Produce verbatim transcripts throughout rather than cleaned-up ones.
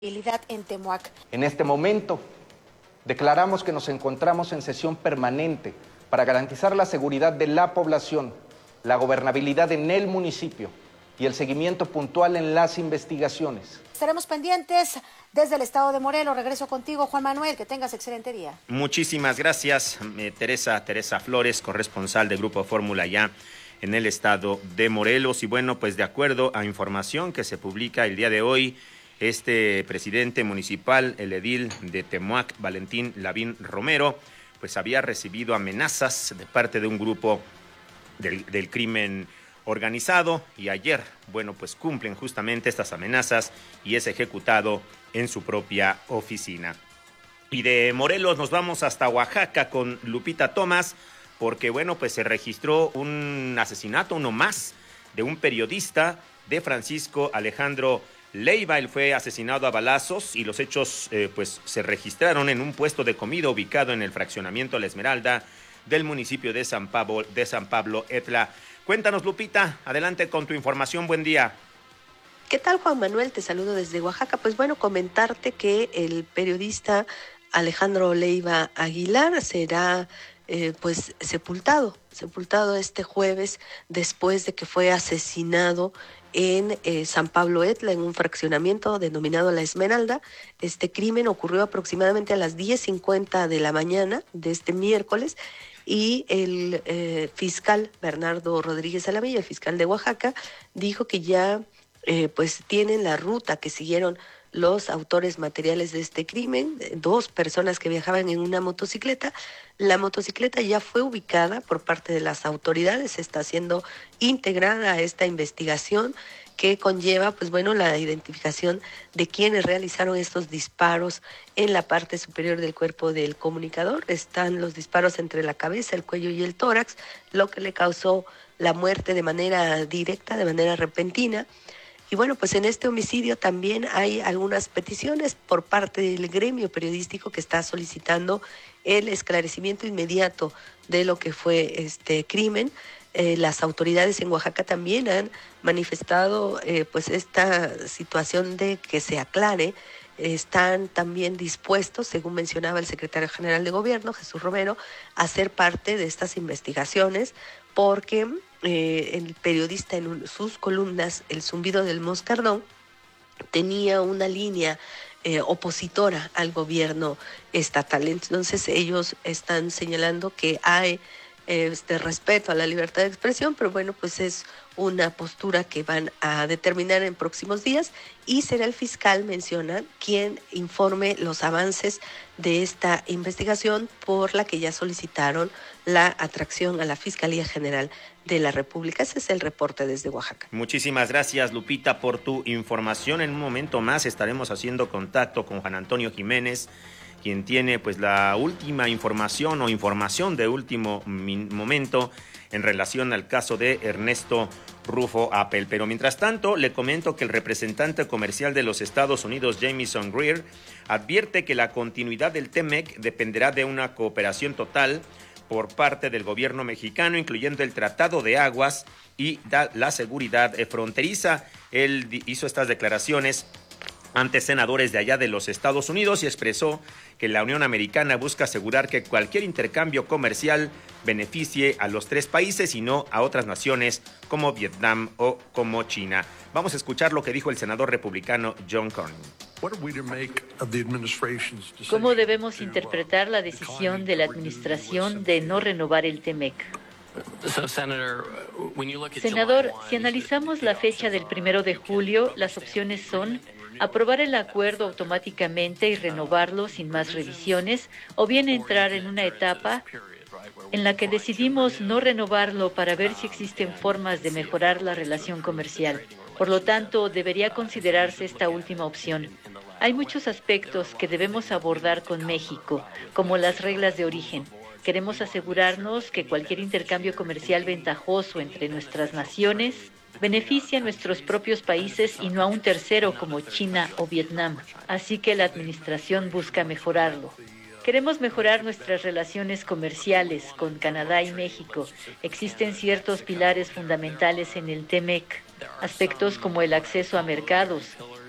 en Temuac. En este momento, declaramos que nos encontramos en sesión permanente para garantizar la seguridad de la población, la gobernabilidad en el municipio y el seguimiento puntual en las investigaciones. Estaremos pendientes desde el estado de Morelos. Regreso contigo, Juan Manuel, que tengas excelente día. Muchísimas gracias, eh, Teresa, Teresa Flores, corresponsal de Grupo Fórmula ya en el estado de Morelos. Y bueno, pues de acuerdo a información que se publica el día de hoy, este presidente municipal, el edil de Temuac, Valentín Lavín Romero, pues había recibido amenazas de parte de un grupo del, del crimen organizado y ayer, bueno, pues cumplen justamente estas amenazas y es ejecutado en su propia oficina. Y de Morelos nos vamos hasta Oaxaca con Lupita Tomás, porque bueno, pues se registró un asesinato, uno más, de un periodista, de Francisco Alejandro Leiva. Él fue asesinado a balazos y los hechos eh, pues se registraron en un puesto de comida ubicado en el fraccionamiento La Esmeralda del municipio de San Pablo, de San Pablo Etla. Cuéntanos, Lupita, adelante con tu información, buen día. ¿Qué tal, Juan Manuel? Te saludo desde Oaxaca. Pues bueno, comentarte que el periodista Alejandro Leiva Aguilar será eh, pues sepultado, sepultado este jueves después de que fue asesinado en eh, San Pablo Etla, en un fraccionamiento denominado La Esmeralda. Este crimen ocurrió aproximadamente a las diez cincuenta de la mañana de este miércoles y el eh, fiscal Bernardo Rodríguez Alamilla, el fiscal de Oaxaca, dijo que ya eh, pues tienen la ruta que siguieron los autores materiales de este crimen, dos personas que viajaban en una motocicleta. La motocicleta ya fue ubicada por parte de las autoridades, está siendo integrada a esta investigación que conlleva, pues bueno, la identificación de quienes realizaron estos disparos en la parte superior del cuerpo del comunicador. Están los disparos entre la cabeza, el cuello y el tórax, lo que le causó la muerte de manera directa, de manera repentina. Y bueno, pues en este homicidio también hay algunas peticiones por parte del gremio periodístico que está solicitando el esclarecimiento inmediato de lo que fue este crimen. Eh, las autoridades en Oaxaca también han manifestado eh, pues esta situación de que se aclare. Están también dispuestos, según mencionaba el secretario general de Gobierno, Jesús Romero, a ser parte de estas investigaciones, porque eh, el periodista en un, sus columnas, El Zumbido del Moscardón, tenía una línea eh, opositora al gobierno estatal. Entonces ellos están señalando que hay este respeto a la libertad de expresión, pero bueno, pues es una postura que van a determinar en próximos días y será el fiscal, menciona, quien informe los avances de esta investigación por la que ya solicitaron la atracción a la Fiscalía General de la República. Ese es el reporte desde Oaxaca. Muchísimas gracias, Lupita, por tu información. En un momento más estaremos haciendo contacto con Juan Antonio Jiménez, quien tiene pues la última información o información de último momento en relación al caso de Ernesto Rufo Appel. Pero mientras tanto, le comento que el representante comercial de los Estados Unidos, Jamieson Greer, advierte que la continuidad del T-MEC dependerá de una cooperación total por parte del gobierno mexicano, incluyendo el Tratado de Aguas y la seguridad fronteriza. Él hizo estas declaraciones ante senadores de allá de los Estados Unidos y expresó que la Unión Americana busca asegurar que cualquier intercambio comercial beneficie a los tres países y no a otras naciones como Vietnam o como China. Vamos a escuchar lo que dijo el senador republicano John Cornyn. ¿Cómo debemos interpretar la decisión de la administración de no renovar el T-MEC? Senador, si analizamos la fecha del primero de julio, las opciones son aprobar el acuerdo automáticamente y renovarlo sin más revisiones, o bien entrar en una etapa en la que decidimos no renovarlo para ver si existen formas de mejorar la relación comercial. Por lo tanto, debería considerarse esta última opción. Hay muchos aspectos que debemos abordar con México, como las reglas de origen. Queremos asegurarnos que cualquier intercambio comercial ventajoso entre nuestras naciones beneficia a nuestros propios países y no a un tercero como China o Vietnam. Así que la administración busca mejorarlo. Queremos mejorar nuestras relaciones comerciales con Canadá y México. Existen ciertos pilares fundamentales en el T-MEC, aspectos como el acceso a mercados,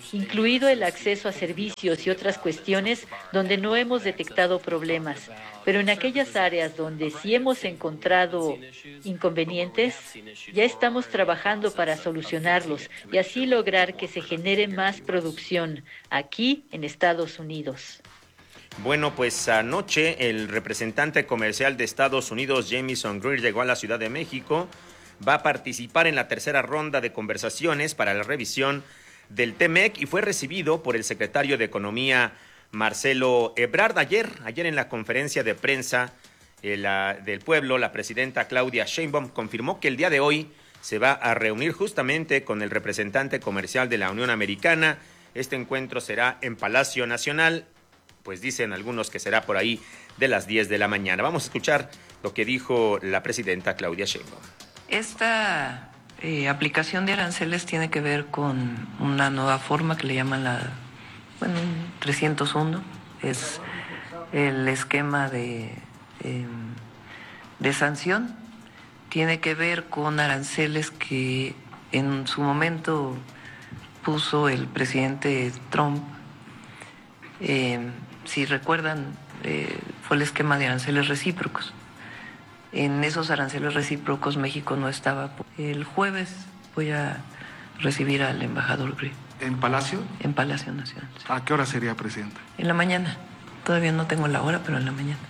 incluido el acceso a servicios y otras cuestiones donde no hemos detectado problemas. Pero en aquellas áreas donde sí hemos encontrado inconvenientes, ya estamos trabajando para solucionarlos y así lograr que se genere más producción aquí en Estados Unidos. Bueno, pues anoche el representante comercial de Estados Unidos, Jamieson Greer, llegó a la Ciudad de México. Va a participar en la tercera ronda de conversaciones para la revisión del T M E C y fue recibido por el secretario de Economía, Marcelo Ebrard. Ayer, ayer en la conferencia de prensa eh, la, del pueblo, la presidenta Claudia Sheinbaum confirmó que el día de hoy se va a reunir justamente con el representante comercial de la Unión Americana. Este encuentro será en Palacio Nacional, pues dicen algunos que será por ahí de las diez de la mañana. Vamos a escuchar lo que dijo la presidenta Claudia Sheinbaum. Esta eh, aplicación de aranceles tiene que ver con una nueva forma que le llaman la, bueno, trescientos uno, es el esquema de, eh, de sanción, tiene que ver con aranceles que en su momento puso el presidente Trump. Eh, si recuerdan, eh, fue el esquema de aranceles recíprocos. En esos aranceles recíprocos México no estaba. El jueves voy a recibir al embajador Greer. ¿En Palacio? En Palacio Nacional. Sí. ¿A qué hora sería, presidente? En la mañana. Todavía no tengo la hora, pero en la mañana.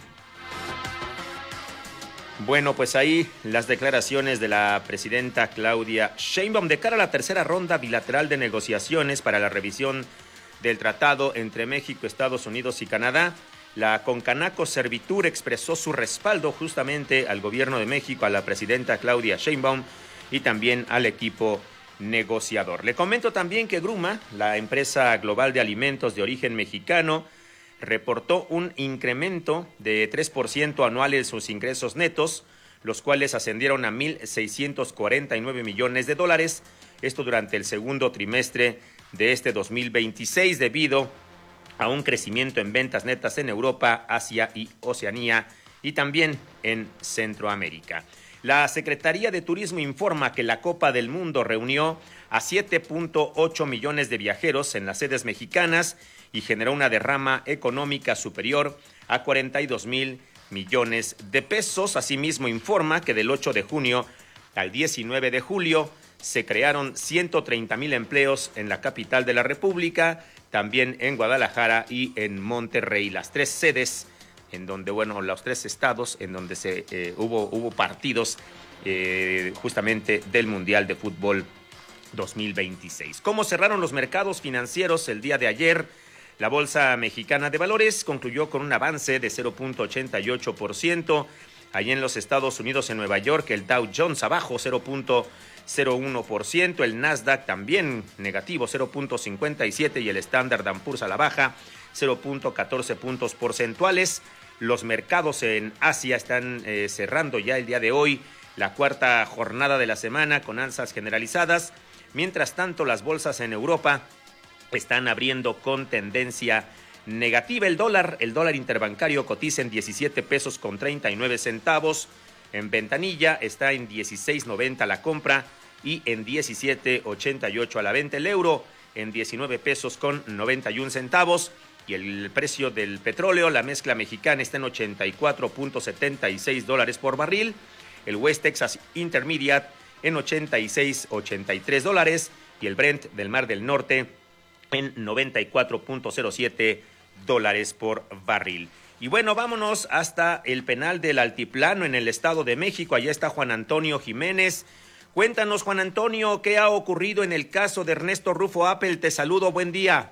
Bueno, pues ahí las declaraciones de la presidenta Claudia Sheinbaum de cara a la tercera ronda bilateral de negociaciones para la revisión del tratado entre México, Estados Unidos y Canadá. La Concanaco Servitur expresó su respaldo justamente al gobierno de México, a la presidenta Claudia Sheinbaum y también al equipo negociador. Le comento también que Gruma, la empresa global de alimentos de origen mexicano, reportó un incremento de tres por ciento anual en sus ingresos netos, los cuales ascendieron a mil seiscientos cuarenta y nueve millones de dólares, esto durante el segundo trimestre de este dos mil veintiséis, debido a un crecimiento en ventas netas en Europa, Asia y Oceanía y también en Centroamérica. La Secretaría de Turismo informa que la Copa del Mundo reunió a siete punto ocho millones de viajeros en las sedes mexicanas y generó una derrama económica superior a cuarenta y dos mil millones de pesos. Asimismo informa que del ocho de junio al diecinueve de julio se crearon ciento treinta mil empleos en la capital de la República, también en Guadalajara y en Monterrey, las tres sedes en donde, bueno, los tres estados en donde se eh, hubo, hubo partidos eh, justamente del Mundial de Fútbol dos mil veintiséis. ¿Cómo cerraron los mercados financieros el día de ayer? La Bolsa Mexicana de Valores concluyó con un avance de cero punto ochenta y ocho por ciento. Allí en los Estados Unidos, en Nueva York, el Dow Jones abajo cero punto cero uno por ciento, el Nasdaq también negativo cero punto cincuenta y siete y el Standard and Poor's a la baja cero punto catorce puntos porcentuales. Los mercados en Asia están eh, cerrando ya el día de hoy la cuarta jornada de la semana con alzas generalizadas. Mientras tanto, las bolsas en Europa están abriendo con tendencia negativa. El dólar, el dólar interbancario cotiza en diecisiete pesos con treinta y nueve centavos. En ventanilla está en dieciséis noventa la compra y en diecisiete ochenta y ocho a la venta. El euro en diecinueve pesos con noventa y un centavos. Y el precio del petróleo, la mezcla mexicana, está en ochenta y cuatro punto setenta y seis dólares por barril. El West Texas Intermediate en ochenta y seis ochenta y tres dólares. Y el Brent del Mar del Norte en noventa y cuatro punto cero siete dólares por barril. Y bueno, vámonos hasta el penal del Altiplano en el Estado de México. Allá está Juan Antonio Jiménez. Cuéntanos, Juan Antonio, ¿qué ha ocurrido en el caso de Ernesto Rufo Appel? Te saludo, buen día.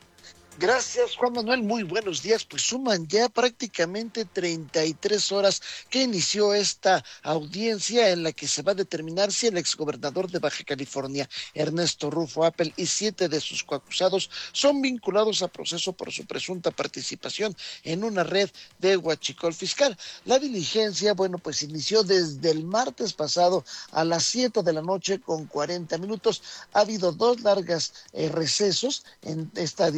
Gracias, Juan Manuel, muy buenos días. Pues suman ya prácticamente treinta y tres horas que inició esta audiencia en la que se va a determinar si el exgobernador de Baja California, Ernesto Rufo Appel, y siete de sus coacusados son vinculados a proceso por su presunta participación en una red de huachicol fiscal. La diligencia, bueno, pues inició desde el martes pasado a las siete de la noche con cuarenta minutos. Ha habido dos largas eh, recesos en esta diligencia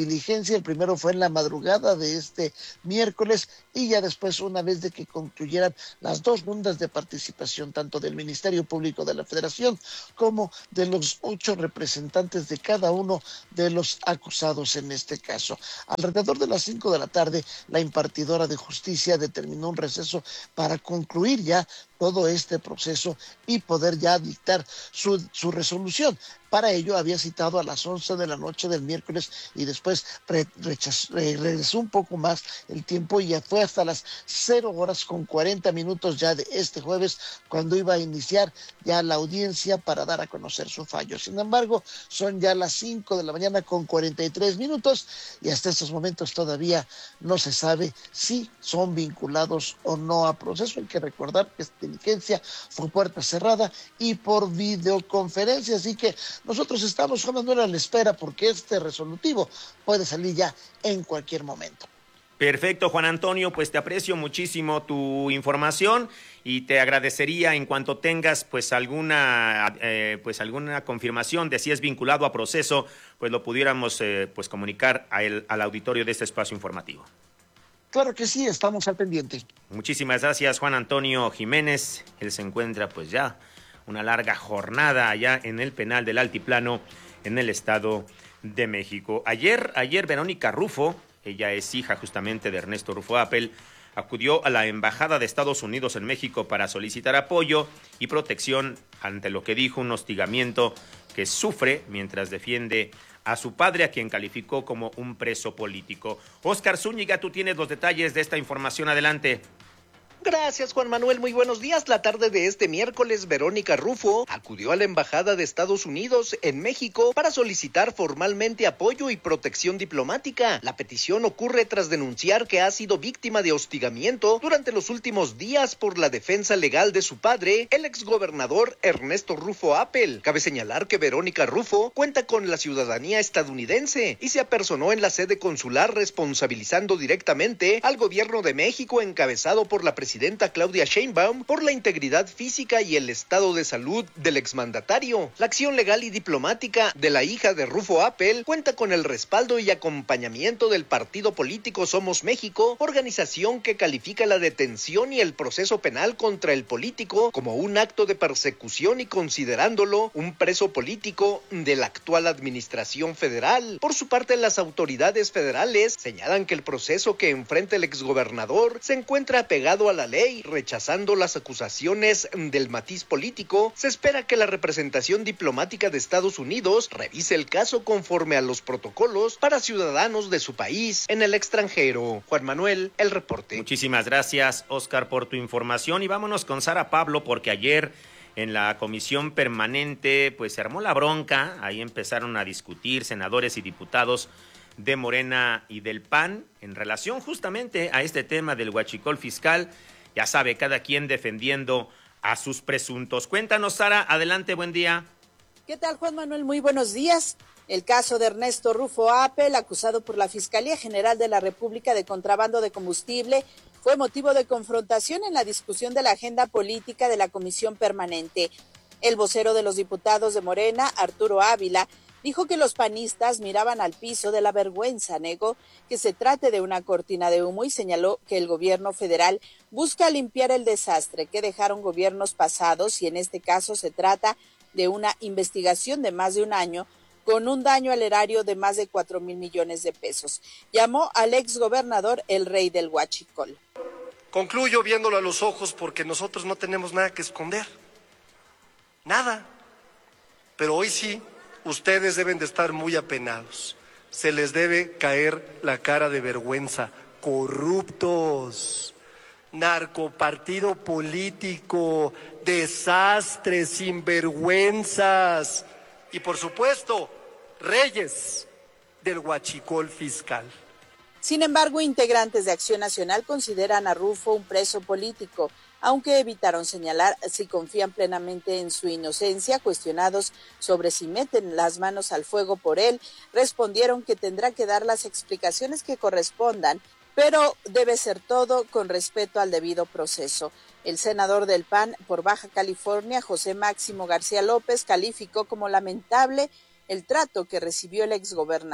audiencia. El primero fue en la madrugada de este miércoles y ya después, una vez de que concluyeran las dos rondas de participación, tanto del Ministerio Público de la Federación como de los ocho representantes de cada uno de los acusados en este caso. Alrededor de las cinco de la tarde, la impartidora de justicia determinó un receso para concluir ya todo este proceso y poder ya dictar su, su resolución. Para ello había citado a las once de la noche del miércoles y después re, rechazó, re, regresó un poco más el tiempo y ya fue hasta las cero horas con cuarenta minutos ya de este jueves cuando iba a iniciar ya la audiencia para dar a conocer su fallo. Sin embargo, son ya las cinco de la mañana con cuarenta y tres minutos y hasta estos momentos todavía no se sabe si son vinculados o no a proceso. Hay que recordar que esta diligencia fue puerta cerrada y por videoconferencia, así que nosotros estamos, Juan Manuel, a la espera porque este resolutivo puede salir ya en cualquier momento. Perfecto, Juan Antonio, pues te aprecio muchísimo tu información y te agradecería en cuanto tengas pues alguna eh, pues alguna confirmación de si es vinculado a proceso, pues lo pudiéramos eh, pues comunicar a el, al auditorio de este espacio informativo. Claro que sí, estamos al pendiente. Muchísimas gracias, Juan Antonio Jiménez. Él se encuentra pues ya una larga jornada allá en el penal del Altiplano en el Estado de México. Ayer, ayer Verónica Rufo, ella es hija justamente de Ernesto Rufo Appel, acudió a la Embajada de Estados Unidos en México para solicitar apoyo y protección ante lo que dijo un hostigamiento que sufre mientras defiende a su padre, a quien calificó como un preso político. Óscar Zúñiga, tú tienes los detalles de esta información. Adelante. Gracias, Juan Manuel. Muy buenos días. La tarde de este miércoles, Verónica Rufo acudió a la Embajada de Estados Unidos en México para solicitar formalmente apoyo y protección diplomática. La petición ocurre tras denunciar que ha sido víctima de hostigamiento durante los últimos días por la defensa legal de su padre, el exgobernador Ernesto Rufo Appel. Cabe señalar que Verónica Rufo cuenta con la ciudadanía estadounidense y se apersonó en la sede consular responsabilizando directamente al gobierno de México encabezado por la presidenta presidenta Claudia Sheinbaum por la integridad física y el estado de salud del exmandatario. La acción legal y diplomática de la hija de Rufo Appel cuenta con el respaldo y acompañamiento del partido político Somos México, organización que califica la detención y el proceso penal contra el político como un acto de persecución y considerándolo un preso político de la actual administración federal. Por su parte, las autoridades federales señalan que el proceso que enfrenta el exgobernador se encuentra apegado a la ley, rechazando las acusaciones del matiz político. Se espera que la representación diplomática de Estados Unidos revise el caso conforme a los protocolos para ciudadanos de su país en el extranjero. Juan Manuel, el reporte. Muchísimas gracias, Óscar, por tu información y vámonos con Sara Pablo porque ayer en la comisión permanente pues se armó la bronca, ahí empezaron a discutir senadores y diputados de Morena y del P A N en relación justamente a este tema del huachicol fiscal. Ya sabe, cada quien defendiendo a sus presuntos. Cuéntanos, Sara, adelante, buen día. ¿Qué tal, Juan Manuel? Muy buenos días. El caso de Ernesto Rufo Appel, acusado por la Fiscalía General de la República de contrabando de combustible, fue motivo de confrontación en la discusión de la agenda política de la Comisión Permanente. El vocero de los diputados de Morena, Arturo Ávila, dijo que los panistas miraban al piso de la vergüenza, negó que se trate de una cortina de humo y señaló que el gobierno federal busca limpiar el desastre que dejaron gobiernos pasados y en este caso se trata de una investigación de más de un año con un daño al erario de más de cuatro mil millones de pesos. Llamó al exgobernador el rey del huachicol. Concluyo viéndolo a los ojos porque nosotros no tenemos nada que esconder. Nada. Pero hoy sí. Ustedes deben de estar muy apenados. Se les debe caer la cara de vergüenza. Corruptos, narcopartido político, desastres, sinvergüenzas y por supuesto, reyes del huachicol fiscal. Sin embargo, integrantes de Acción Nacional consideran a Rufo un preso político, aunque evitaron señalar si confían plenamente en su inocencia. Cuestionados sobre si meten las manos al fuego por él, respondieron que tendrá que dar las explicaciones que correspondan, pero debe ser todo con respeto al debido proceso. El senador del P A N por Baja California, José Máximo García López, calificó como lamentable el trato que recibió el exgobernador.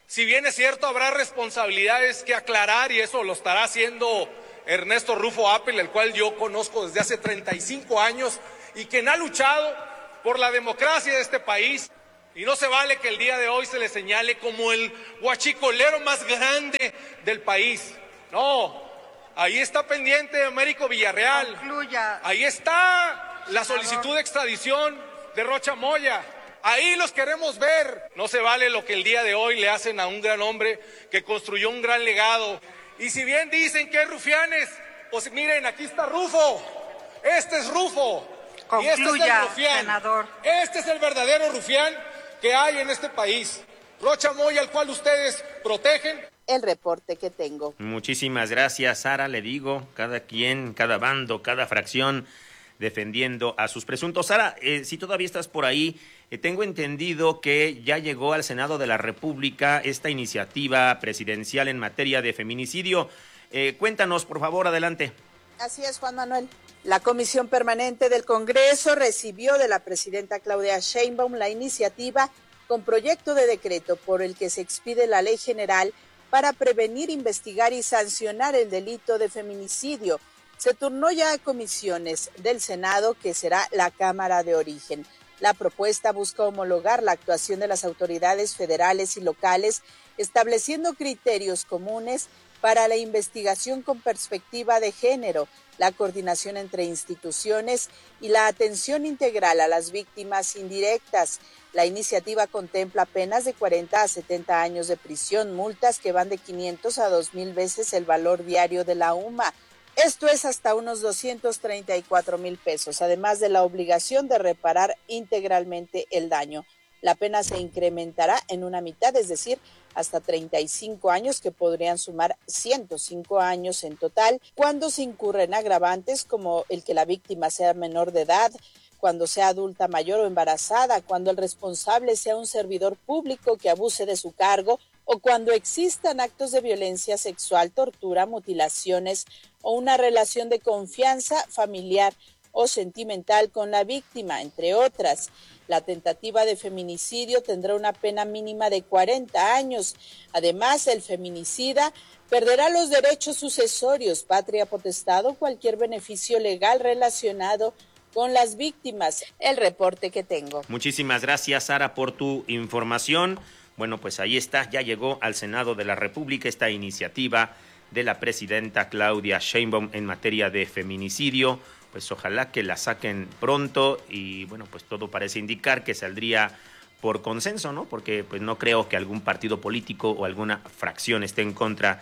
Si bien es cierto, habrá responsabilidades que aclarar y eso lo estará haciendo Ernesto Rufo Appel, el cual yo conozco desde hace treinta y cinco años y quien ha luchado por la democracia de este país. Y no se vale que el día de hoy se le señale como el huachicolero más grande del país. No, ahí está pendiente Américo Villarreal. Concluya. Ahí está la solicitud de extradición de Rocha Moya. Ahí los queremos ver. No se vale lo que el día de hoy le hacen a un gran hombre que construyó un gran legado. Y si bien dicen que es rufianes, pues miren, aquí está Rufo. Este es Rufo. Concluya, y este es el rufián. Senador. Este es el verdadero rufián que hay en este país. Rocha Moya, al cual ustedes protegen. El reporte que tengo. Muchísimas gracias, Sara. Le digo, cada quien, cada bando, cada fracción defendiendo a sus presuntos. Sara, eh, si todavía estás por ahí, eh, tengo entendido que ya llegó al Senado de la República esta iniciativa presidencial en materia de feminicidio. Eh, cuéntanos, por favor, adelante. Así es, Juan Manuel. La Comisión Permanente del Congreso recibió de la presidenta Claudia Sheinbaum la iniciativa con proyecto de decreto por el que se expide la Ley General para prevenir, investigar y sancionar el delito de feminicidio. Se turnó ya a comisiones del Senado, que será la Cámara de Origen. La propuesta busca homologar la actuación de las autoridades federales y locales, estableciendo criterios comunes para la investigación con perspectiva de género, la coordinación entre instituciones y la atención integral a las víctimas indirectas. La iniciativa contempla penas de cuarenta a setenta años de prisión, multas que van de quinientos a dos mil veces el valor diario de la U M A. Esto es hasta unos doscientos treinta y cuatro mil pesos, además de la obligación de reparar integralmente el daño. La pena se incrementará en una mitad, es decir, hasta treinta y cinco años, que podrían sumar ciento cinco años en total, cuando se incurren agravantes como el que la víctima sea menor de edad, cuando sea adulta mayor o embarazada, cuando el responsable sea un servidor público que abuse de su cargo, o cuando existan actos de violencia sexual, tortura, mutilaciones o una relación de confianza familiar o sentimental con la víctima, entre otras. La tentativa de feminicidio tendrá una pena mínima de cuarenta años. Además, el feminicida perderá los derechos sucesorios, patria potestad o cualquier beneficio legal relacionado con las víctimas. El reporte que tengo. Muchísimas gracias, Sara, por tu información. Bueno, pues ahí está, ya llegó al Senado de la República esta iniciativa de la presidenta Claudia Sheinbaum en materia de feminicidio. Pues ojalá que la saquen pronto y bueno, pues todo parece indicar que saldría por consenso, ¿no? Porque pues no creo que algún partido político o alguna fracción esté en contra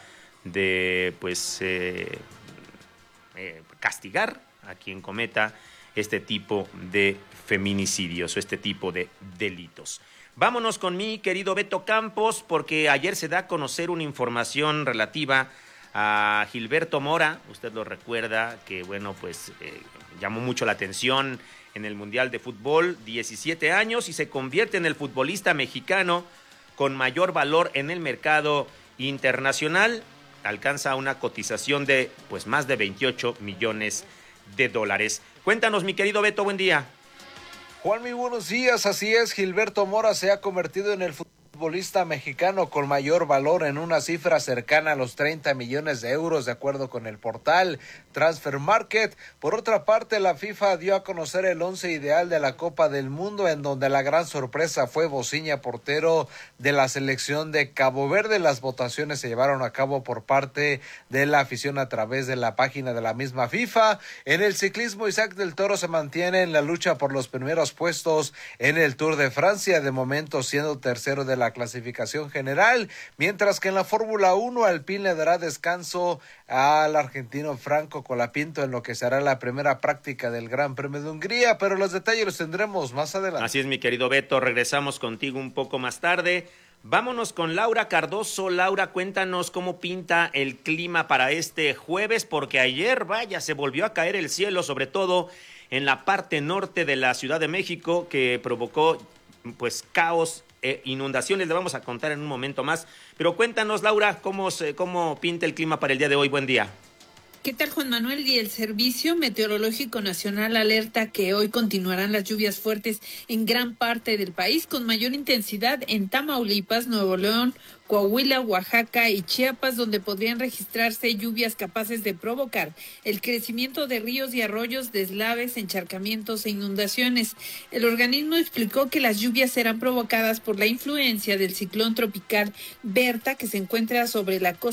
de pues eh, eh, castigar a quien cometa este tipo de feminicidios o este tipo de delitos. Vámonos con mi querido Beto Campos, porque ayer se da a conocer una información relativa a Gilberto Mora. Usted lo recuerda, que bueno, pues eh, llamó mucho la atención en el Mundial de Fútbol, diecisiete años, y se convierte en el futbolista mexicano con mayor valor en el mercado internacional. Alcanza una cotización de pues más de veintiocho millones de dólares. Cuéntanos, mi querido Beto, buen día. Juan, muy buenos días. Así es, Gilberto Mora se ha convertido en el futbolista mexicano con mayor valor en una cifra cercana a los treinta millones de euros, de acuerdo con el portal Transfer Market. Por otra parte, la FIFA dio a conocer el once ideal de la Copa del Mundo, en donde la gran sorpresa fue Bociña, portero de la selección de Cabo Verde. Las votaciones se llevaron a cabo por parte de la afición a través de la página de la misma FIFA. En el ciclismo, Isaac del Toro se mantiene en la lucha por los primeros puestos en el Tour de Francia, de momento siendo tercero de la clasificación general, mientras que en la Fórmula uno Alpine le dará descanso al argentino Franco Colapinto en lo que será la primera práctica del Gran Premio de Hungría, pero los detalles los tendremos más adelante. Así es, mi querido Beto, regresamos contigo un poco más tarde. Vámonos con Laura Cardoso. Laura, cuéntanos cómo pinta el clima para este jueves, porque ayer, vaya, se volvió a caer el cielo, sobre todo en la parte norte de la Ciudad de México, que provocó pues caos, eh, inundaciones. Le vamos a contar en un momento más, pero cuéntanos, Laura, cómo, se, cómo pinta el clima para el día de hoy. Buen día. ¿Qué tal, Juan Manuel? Y el Servicio Meteorológico Nacional alerta que hoy continuarán las lluvias fuertes en gran parte del país, con mayor intensidad en Tamaulipas, Nuevo León, Coahuila, Oaxaca y Chiapas, donde podrían registrarse lluvias capaces de provocar el crecimiento de ríos y arroyos, deslaves, encharcamientos e inundaciones. El organismo explicó que las lluvias serán provocadas por la influencia del ciclón tropical Berta, que se encuentra sobre la costa